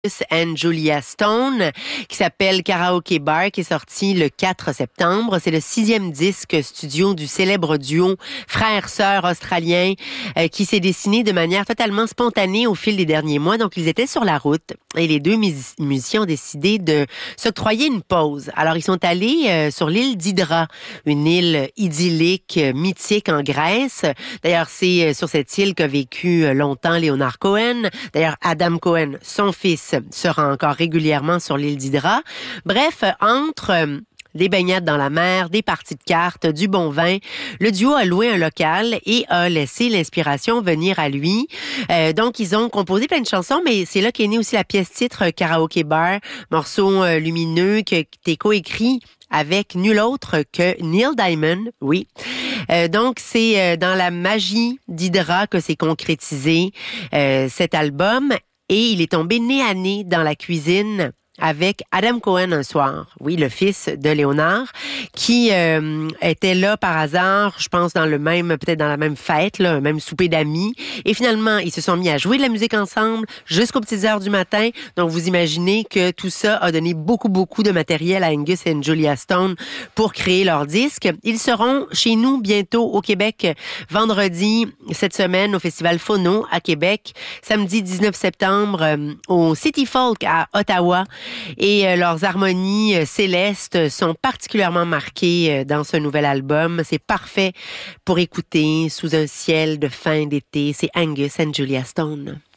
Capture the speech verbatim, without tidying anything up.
and Julia Stone, qui s'appelle Karaoke Bar, qui est sorti le quatre septembre. C'est le sixième disque studio du célèbre duo frère-sœur australien euh, qui s'est dessiné de manière totalement spontanée au fil des derniers mois. Donc, ils étaient sur la route et les deux mus- musiciens ont décidé de s'octroyer une pause. Alors, ils sont allés euh, sur l'île d'Hydra, une île idyllique, euh, mythique en Grèce. D'ailleurs, c'est euh, sur cette île qu'a vécu euh, longtemps Leonard Cohen. D'ailleurs, Adam Cohen, son fils, se rend encore régulièrement sur l'île d'Hydra. Bref, entre euh, des baignades dans la mer, des parties de cartes, du bon vin, le duo a loué un local et a laissé l'inspiration venir à lui. Euh, donc, ils ont composé plein de chansons, mais c'est là qu'est née aussi la pièce titre Karaoke Bar, morceau euh, lumineux que t'es coécrit avec nul autre que Neil Diamond, oui. Euh, donc, c'est euh, dans la magie d'Hydra que s'est concrétisé euh, cet album. Et il est tombé nez à nez dans la cuisine avec Adam Cohen un soir, oui, le fils de Léonard, qui euh, était là par hasard, je pense dans le même, peut-être dans la même fête, là, un même souper d'amis. Et finalement, ils se sont mis à jouer de la musique ensemble jusqu'aux petites heures du matin. Donc, vous imaginez que tout ça a donné beaucoup, beaucoup de matériel à Angus et Julia Stone pour créer leur disque. Ils seront chez nous bientôt au Québec, vendredi cette semaine au Festival Phono à Québec, samedi dix-neuf septembre euh, au City Folk à Ottawa. Et euh, leurs harmonies euh, célestes sont particulièrement marquées euh, dans ce nouvel album. C'est parfait pour écouter sous un ciel de fin d'été. C'est Angus and Julia Stone.